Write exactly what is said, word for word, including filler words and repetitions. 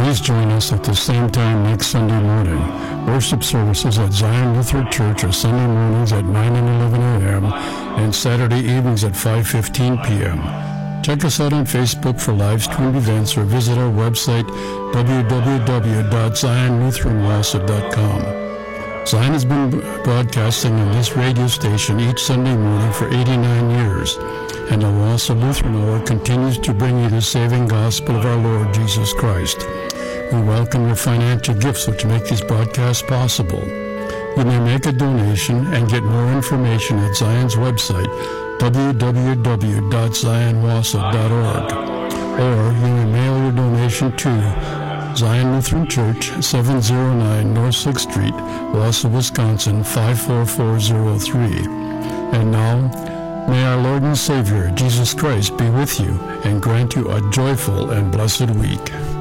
Please join us at the same time next Sunday morning. Worship services at Zion Lutheran Church are Sunday mornings at nine and eleven a.m. and Saturday evenings at five fifteen p.m. Check us out on Facebook for live streamed events or visit our website w w w dot zion lutheran wausau dot com. Zion has been broadcasting on this radio station each Sunday morning for eighty-nine years, and the Wausau Lutheran Hour continues to bring you the saving gospel of our Lord Jesus Christ. We welcome your financial gifts which make these broadcasts possible. You may make a donation and get more information at Zion's website, w w w dot zion wausau dot org, or you may mail your donation to Zion Lutheran Church, seven oh nine North sixth Street, Wausau, Wisconsin, five four four zero three. And now, may our Lord and Savior, Jesus Christ, be with you and grant you a joyful and blessed week.